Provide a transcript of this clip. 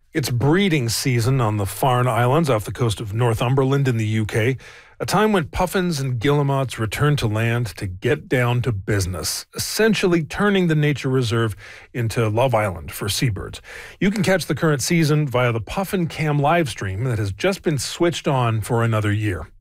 It's breeding season on the Farne Islands off the coast of Northumberland in the UK, a time when puffins and guillemots return to land to get down to business, essentially turning the nature reserve into Love Island for seabirds. You can catch the current season via the Puffin Cam live stream that has just been switched on for another year.